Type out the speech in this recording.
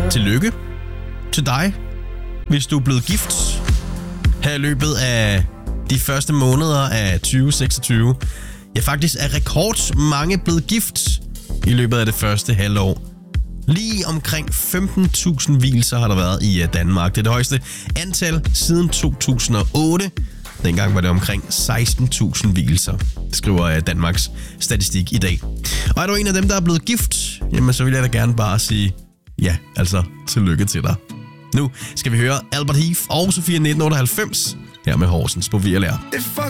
tillykke til dig, hvis du er blevet gift her i løbet af de første måneder af 2026. Ja, faktisk er rekordmange blevet gift i løbet af det første halvår. Lige omkring 15.000 vielser har der været i Danmark. Det er det højeste antal siden 2008. Dengang var det omkring 16.000 vielser, skriver Danmarks Statistik i dag. Og er du en af dem, der er blevet gift, jamen så vil jeg da gerne bare sige, ja, altså tillykke til dig. Nu skal vi høre Albert Heath og Sofia 1998 her med Horsens på VLR.